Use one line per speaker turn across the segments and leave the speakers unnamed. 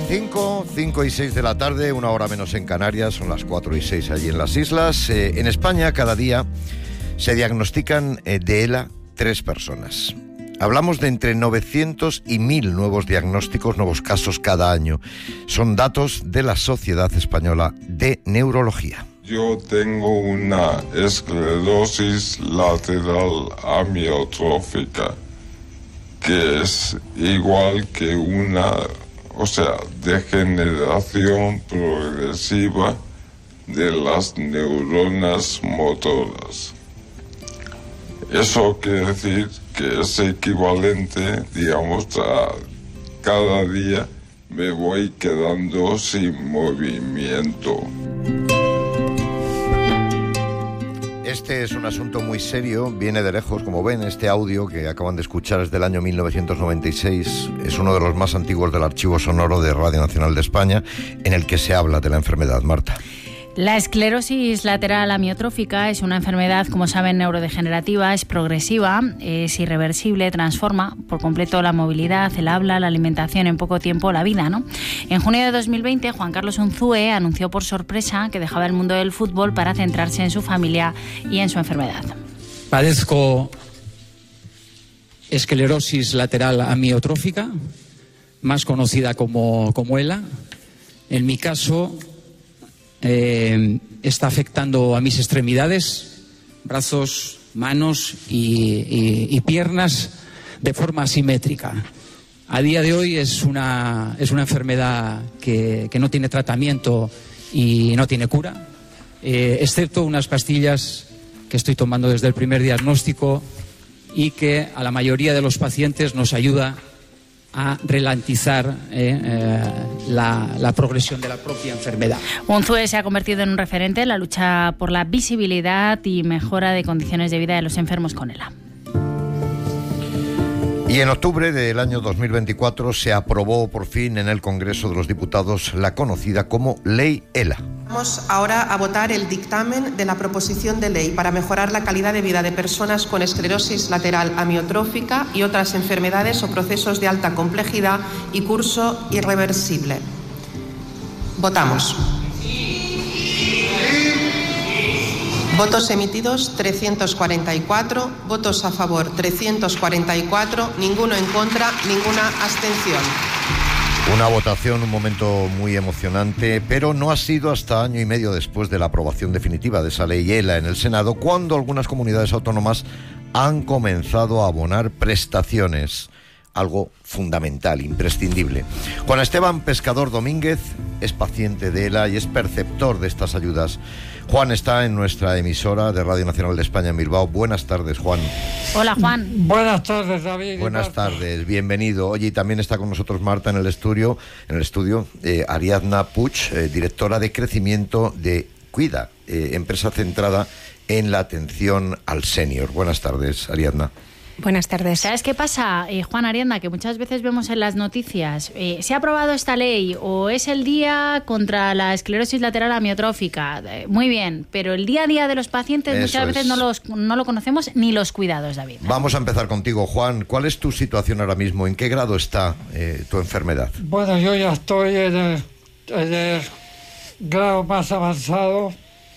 5 y 6 de la tarde, una hora menos en Canarias, son las 4 y 6 allí en las islas. En España cada día se diagnostican de ELA 3 personas. Hablamos de entre 900 y 1000 nuevos diagnósticos, nuevos casos cada año. Son datos de la Sociedad Española de Neurología.
Yo tengo una esclerosis lateral amiotrófica, que es igual que una, degeneración progresiva de las neuronas motoras. Eso quiere decir que es equivalente, a cada día me voy quedando sin movimiento.
Este es un asunto muy serio, viene de lejos, como ven. Este audio que acaban de escuchar es del año 1996, es uno de los más antiguos del archivo sonoro de Radio Nacional de España, en el que se habla de la enfermedad. Marta.
La esclerosis lateral amiotrófica es una enfermedad, como saben, neurodegenerativa, es progresiva, es irreversible, transforma por completo la movilidad, el habla, la alimentación, en poco tiempo la vida, ¿no? En junio de 2020, Juan Carlos Unzúe anunció por sorpresa que dejaba el mundo del fútbol para centrarse en su familia y en su enfermedad.
Padezco esclerosis lateral amiotrófica, más conocida como ELA. En mi caso, está afectando a mis extremidades, brazos, manos y piernas de forma asimétrica. A día de hoy es una enfermedad que no tiene tratamiento y no tiene cura, excepto unas pastillas que estoy tomando desde el primer diagnóstico y que a la mayoría de los pacientes nos ayuda a ralentizar la progresión de la propia enfermedad.
Unzúe se ha convertido en un referente en la lucha por la visibilidad y mejora de condiciones de vida de los enfermos con ELA.
Y en octubre del año 2024 se aprobó por fin en el Congreso de los Diputados la conocida como Ley ELA.
Vamos ahora a votar el dictamen de la proposición de ley para mejorar la calidad de vida de personas con esclerosis lateral amiotrófica y otras enfermedades o procesos de alta complejidad y curso irreversible. Votamos. Votos emitidos 344, votos a favor 344, ninguno en contra, ninguna abstención.
Una votación, un momento muy emocionante, pero no ha sido hasta año y medio después de la aprobación definitiva de esa ley ELA en el Senado cuando algunas comunidades autónomas han comenzado a abonar prestaciones. Algo fundamental, imprescindible. Juan Esteban Pescador Domínguez es paciente de ELA y es perceptor de estas ayudas. Juan está en nuestra emisora de Radio Nacional de España en Bilbao. Buenas tardes, Juan.
Hola, Juan.
Buenas tardes, David.
Buenas tardes, bienvenido. Oye, y también está con nosotros Marta en el estudio, Ariadna Puig, directora de crecimiento de Cuida, empresa centrada en la atención al senior. Buenas tardes, Ariadna.
Buenas tardes.
¿Sabes qué pasa, Juan, Ariadna? Que muchas veces vemos en las noticias, se ha aprobado esta ley o es el día contra la esclerosis lateral amiotrófica. Muy bien, pero el día a día de los pacientes muchas veces no lo conocemos ni los cuidados, David.
Vamos a empezar contigo, Juan. ¿Cuál es tu situación ahora mismo? ¿En qué grado está tu enfermedad?
Bueno, yo ya estoy en el grado más avanzado.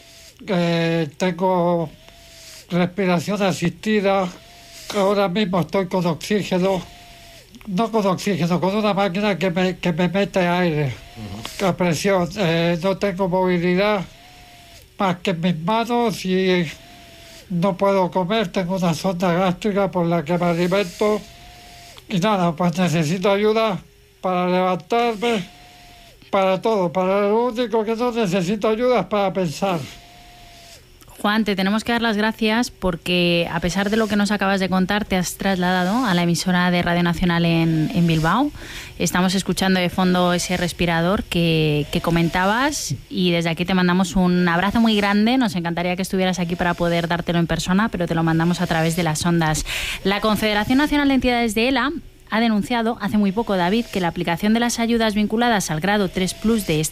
Tengo respiración asistida. Ahora mismo estoy con oxígeno, con una máquina que me mete aire a presión. No tengo movilidad más que en mis manos y no puedo comer. Tengo una sonda gástrica por la que me alimento y nada, pues necesito ayuda para levantarme, para todo. Para lo único que no necesito ayuda es para pensar.
Juan, te tenemos que dar las gracias porque a pesar de lo que nos acabas de contar, te has trasladado a la emisora de Radio Nacional en Bilbao. Estamos escuchando de fondo ese respirador que comentabas y desde aquí te mandamos un abrazo muy grande. Nos encantaría que estuvieras aquí para poder dártelo en persona, pero te lo mandamos a través de las ondas. La Confederación Nacional de Entidades de ELA ha denunciado hace muy poco, David, que la aplicación de las ayudas vinculadas al grado 3+ de esta